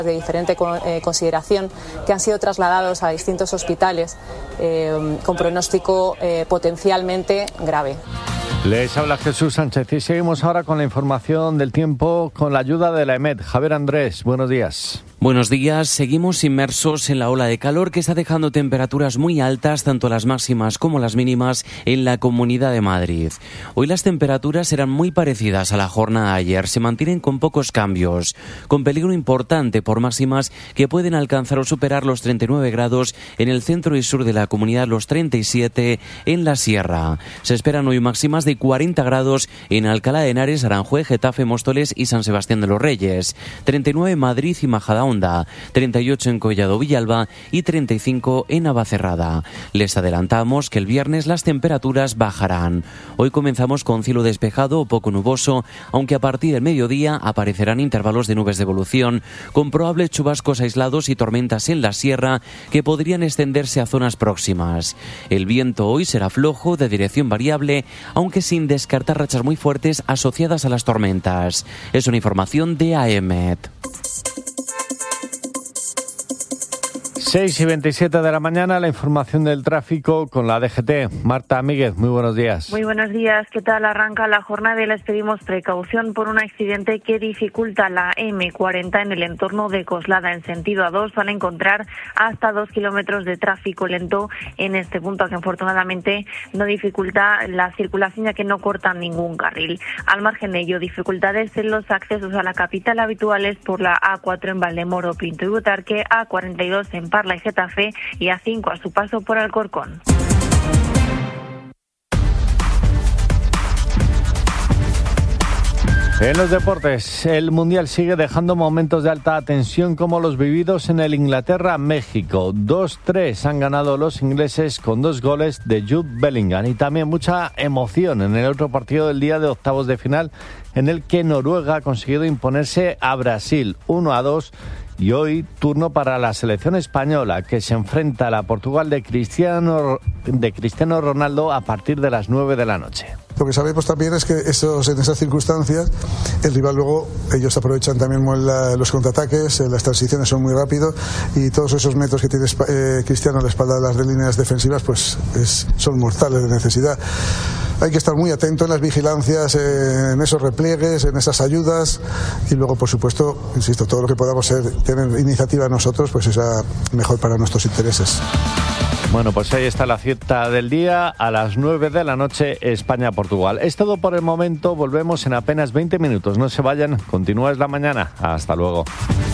de diferente consideración que han sido trasladados a distintos hospitales con pronóstico potencialmente grave. Les habla Jesús Sánchez y seguimos ahora con la información del tiempo con la ayuda de la EMET. Javier Andrés, buenos días. Buenos días. Seguimos inmersos en la ola de calor que está dejando temperaturas muy altas, tanto las máximas como las mínimas, en la Comunidad de Madrid. Hoy las temperaturas serán muy parecidas a la jornada de ayer. Se mantienen con pocos cambios, con peligro importante por máximas que pueden alcanzar o superar los 39 grados en el centro y sur de la comunidad, los 37 en la sierra. Se esperan hoy máximas de 40 grados en Alcalá de Henares, Aranjuez, Getafe, Móstoles y San Sebastián de los Reyes, 39 en Madrid y Majadahonda, 38 en Collado Villalba y 35 en Navacerrada. Les adelantamos que el viernes las temperaturas bajarán. Hoy comenzamos con cielo despejado o poco nuboso, aunque a partir del mediodía aparecerán intervalos de nubes de evolución, con probables chubascos aislados y tormentas en la sierra que podrían extenderse a zonas próximas. El viento hoy será flojo, de dirección variable, aunque sin descartar rachas muy fuertes asociadas a las tormentas. Es una información de AEMET. 6:27 de la mañana, la información del tráfico con la DGT. Marta Míguez, muy buenos días. Muy buenos días. ¿Qué tal arranca la jornada? Y les pedimos precaución por un accidente que dificulta la M40 en el entorno de Coslada. En sentido A2 van a encontrar hasta 2 kilómetros de tráfico lento en este punto, que afortunadamente no dificulta la circulación ya que no cortan ningún carril. Al margen de ello, dificultades en los accesos a la capital habituales por la A4 en Valdemoro, Pinto y Butarque, A42 en Parla y Getafe y A5 a su paso por Alcorcón. En los deportes, el Mundial sigue dejando momentos de alta tensión como los vividos en el Inglaterra-México. 2-3 han ganado los ingleses con 2 goles de Jude Bellingham y también mucha emoción en el otro partido del día de octavos de final en el que Noruega ha conseguido imponerse a Brasil 1-2. Y hoy turno para la selección española que se enfrenta a la Portugal de Cristiano Ronaldo a partir de las 9 de la noche. Lo que sabemos también es que en esas circunstancias el rival luego, ellos aprovechan también los contraataques, las transiciones son muy rápidos y todos esos metros que tiene Cristiano a la espalda de las líneas defensivas pues son mortales de necesidad. Hay que estar muy atento en las vigilancias, en esos repliegues, en esas ayudas y luego, por supuesto, insisto, todo lo que podamos tener iniciativa nosotros, pues es mejor para nuestros intereses. Bueno, pues ahí está la cita del día a las 9 de la noche, España-Portugal. Es todo por el momento, volvemos en apenas 20 minutos. No se vayan, continúa Es la Mañana. Hasta luego.